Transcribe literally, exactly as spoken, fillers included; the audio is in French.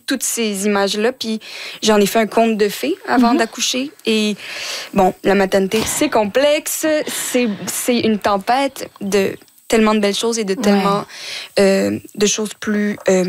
toutes ces images-là. Puis j'en ai fait un conte de fées avant mm-hmm. d'accoucher. Et bon, la maternité, c'est complexe. C'est, c'est une tempête de tellement de belles choses et de tellement ouais. euh, de choses plus... Euh,